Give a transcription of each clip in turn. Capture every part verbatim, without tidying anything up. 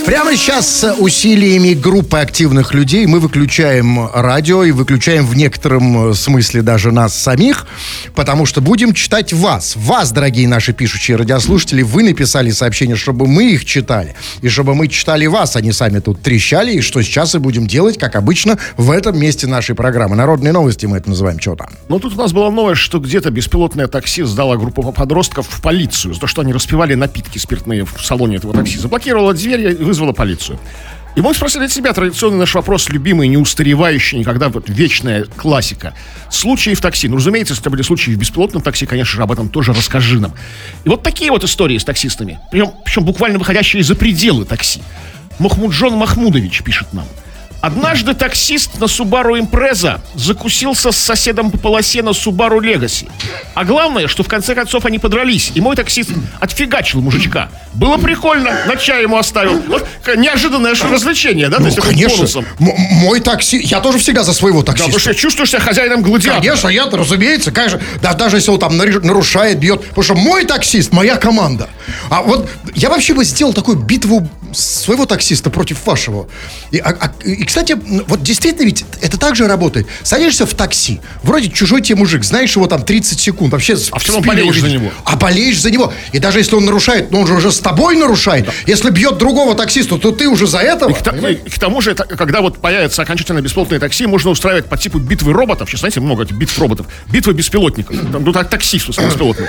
Прямо сейчас с усилиями группы активных людей мы выключаем радио и выключаем в некотором смысле даже нас самих, потому что будем читать вас. Вас, дорогие наши пишущие радиослушатели, вы написали сообщение, чтобы мы их читали. И чтобы мы читали вас, они сами тут трещали. И что сейчас и будем делать, как обычно, в этом месте нашей программы. Народные новости мы это называем. Что там? Ну, тут у нас была новость, что где-то беспилотное такси сдало группу подростков в полицию за то, что они распивали напитки спиртные в салоне этого такси. Заблокировала дверь и вызвала полицию. И мы спросили себя, традиционный наш вопрос, любимый, не устаревающий, никогда, вот вечная классика. Случаи в такси. Ну, разумеется, если это были случаи в беспилотном такси, конечно же, об этом тоже расскажи нам. И вот такие вот истории с таксистами. Причем, причем буквально выходящие за пределы такси. Махмуджон Махмудович пишет нам. Однажды таксист на Subaru Impreza закусился с соседом по полосе на Subaru Legacy. А главное, что в конце концов они подрались, и мой таксист отфигачил мужичка. Было прикольно, на чай ему оставил. Вот неожиданное развлечение, да? Ну, то есть, конечно. М- мой такси... Я тоже всегда за своего таксиста. Да, потому что я чувствую себя хозяином гладиатора. Конечно, я-то, разумеется, конечно. Да, даже если он там нарушает, бьет. Потому что мой таксист, моя команда. А вот я вообще бы сделал такую битву своего таксиста против вашего. И, а, а, и, кстати, вот действительно ведь это так же работает. Садишься в такси, вроде чужой тебе мужик, знаешь его там тридцать секунд. Вообще, а в целом болеешь за него. А болеешь за него. И даже если он нарушает, но он же уже с тобой нарушает. Да. Если бьет другого таксиста, то ты уже за этого. И к, и, и к тому же, это, когда вот появится окончательно бесплатное такси, можно устраивать по типу битвы роботов. Сейчас, знаете, много битв роботов. Битвы беспилотников. Там, ну, так, таксистов с беспилотников.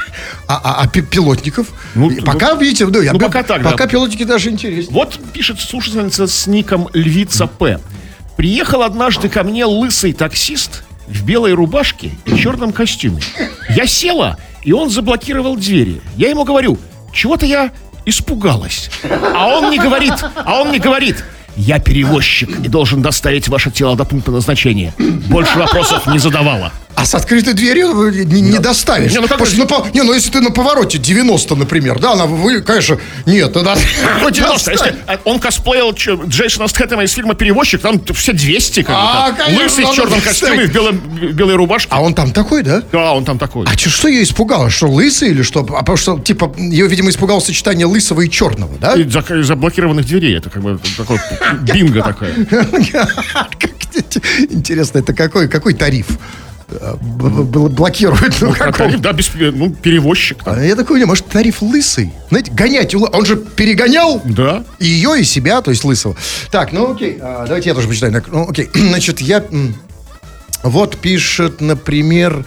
А, а, а пилотников? Ну, пока, ну, видите, ну, я, ну, пока так, пока да. Пилотники даже интереснее. Вот пишет слушательница с ником Львица П. Приехал однажды ко мне лысый таксист в белой рубашке и черном костюме. Я села, и он заблокировал двери. Я ему говорю, чего-то я испугалась. А он мне говорит, а он мне говорит, я перевозчик и должен доставить ваше тело до пункта назначения. Больше вопросов не задавала. А с открытой дверью не, не доставишь. Не, ну, как что, на, не, ну если ты на повороте девяносто, например, да, она, вы, конечно, нет, надо. девяносто, если он косплеил Джейсона Стэтхэма из фильма «Перевозчик», там все двести, как а, бы. Лысый в черном костюме, в, белом, в белой рубашке. А он там такой, да? Да, он там такой. А что, что ее испугало? Что, лысый или что? А потому что, типа, ее, видимо, испугало сочетание лысого и черного, да? И заблокированных дверей. Это как бы такой бинго такое. Интересно, это какой, какой тариф? Блокирует. Ну, ну, тариф, да, без, ну, перевозчик. А я такой, может, тариф лысый? Знаете, гонять. Он же перегонял да. и ее, и себя, то есть лысого. Так, ну окей, а, давайте я тоже почитаю. Ну окей, значит, я... Вот пишет, например...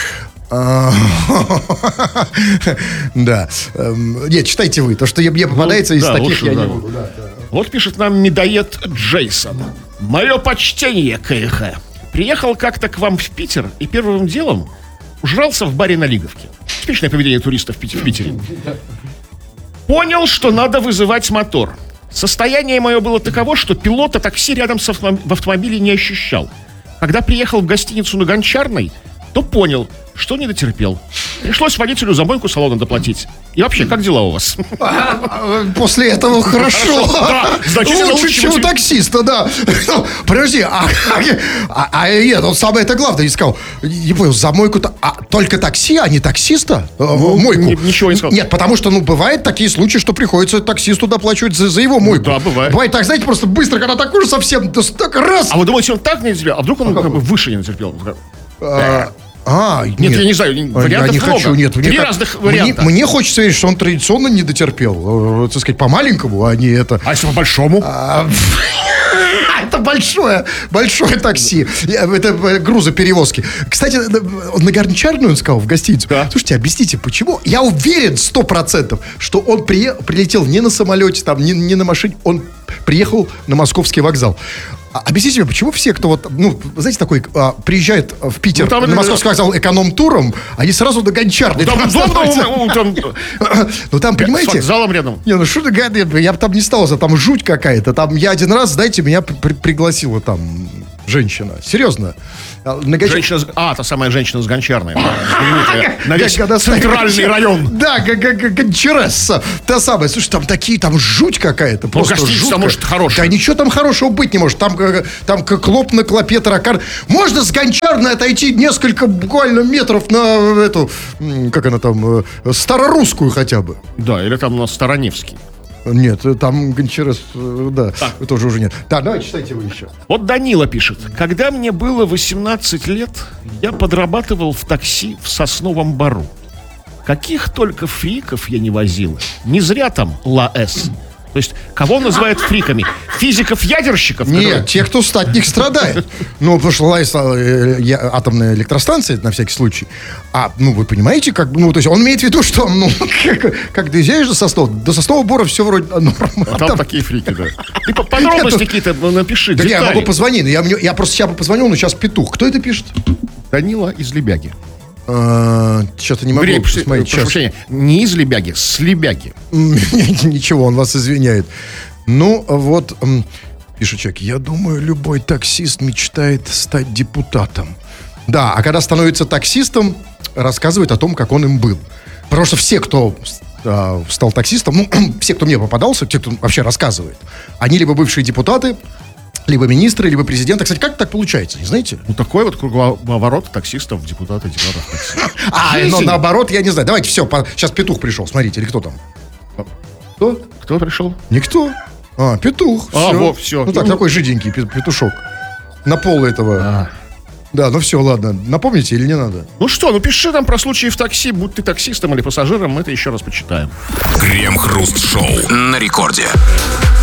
Да. Нет, читайте вы. То, что мне попадается из таких, я не буду. Вот пишет нам медоед Джейсон. Мое почтение, КХ. Приехал как-то к вам в Питер и первым делом ужрался в баре на Лиговке. Типичное поведение туристов в Питере. Понял, что надо вызывать мотор. Состояние мое было таково, что пилота такси рядом с автом... в автомобиле не ощущал. Когда приехал в гостиницу на Гончарной, то понял, что не дотерпел. Пришлось водителю за мойку салона доплатить. И вообще, как дела у вас? После этого хорошо. Да, значительно лучше, чем у таксиста, да. Подожди, а, а, а нет, он самое это главное не сказал. Не понял, за мойку-то... А, только такси, а не таксиста? Ну, мойку? Ничего не сказал. Нет, потому что, ну, бывают такие случаи, что приходится таксисту доплачивать за, за его мойку. Да, бывает. Бывает так, знаете, просто быстро, когда так уже совсем, так раз. А вы думаете, он так не дотерпел? А вдруг он а как бы выше не дотерпел? А, а, нет, нет, я не знаю, вариантов я не много. Хочу, нет, Три мне, разных варианта. Мне, мне хочется верить, что он традиционно не дотерпел. Так сказать, по-маленькому, а не это. А если по-большому? А, это большое, большое такси. Это грузоперевозки. Кстати, на Гончарную он сказал в гостиницу. Да. Слушайте, объясните, почему? Я уверен сто процентов, что он при, прилетел не на самолете, там, не, не на машине. Он приехал на Московский вокзал. Объясните мне, почему все, кто вот, ну, знаете, такой, а, приезжает в Питер, ну, там, на Московский вокзал эконом-туром, они сразу до Гончарной. Ну, там удобно, там, ну, там, понимаете... С вокзалом рядом. Не, ну, что ты, я бы там не стал, там жуть какая-то. Там я один раз, знаете, меня при- пригласила там женщина. Серьезно. Женщина, а, та самая женщина с Гончарной. На весь центральный район. Да, Гончаресса. Та самая. Слушай, там такие, там жуть какая-то. Ну, гостиница, может, хорошая. Да ничего там хорошего быть не может. Там, там клоп на клопе таракан. Можно с Гончарной отойти несколько буквально метров на эту, как она там, старорусскую хотя бы. Да, или там у нас Староневский. Нет, там Гончарес, э, да, тоже уже нет. Да, давайте читайте вы еще. Вот Данила пишет. Когда мне было восемнадцать лет, я подрабатывал в такси в Сосновом Бору. Каких только фриков я не возил. Не зря там ЛАЭС. То есть, кого называют фриками? Физиков-ядерщиков? Нет, которые... те, кто от них страдает. Ну, потому что ЛАЭС э, я, атомная электростанция, на всякий случай. А, ну, вы понимаете, как, ну, то есть он имеет в виду, что, ну, как, как доезжаешь до Соснова, до Соснового Бора все вроде нормально. А там, там такие фрики, да. Ты подробности какие-то напиши, да детали. я могу позвонить, я, я просто сейчас бы позвонил, но сейчас петух. Кто это пишет? Данила из Лебяги. Что-то не могу Вернее, посмотреть. прошу прощения, не из Лебяги, с Лебяги. Ничего, он вас извиняет. Ну, вот, пишет человек, я думаю, любой таксист мечтает стать депутатом. Да, а когда становится таксистом, рассказывает о том, как он им был. Потому что все, кто э, стал таксистом, ну, все, кто мне попадался, те, кто вообще рассказывает, они либо бывшие депутаты, либо министры, либо президенты. Кстати, как так получается, не знаете? Ну, такой вот круговорот таксистов, депутатов, депутатов, таксистов. А, но наоборот, я не знаю. Давайте, все, сейчас петух пришел, смотрите, или кто там? Кто? Кто пришел? Никто. А, петух. А, все. во, все. Ну так, такой жиденький петушок. На пол этого. А. Да, ну все, ладно. Напомните или не надо? Ну что, ну пиши там про случаи в такси, будь ты таксистом или пассажиром, мы это еще раз почитаем. Крем-хруст-шоу на рекорде.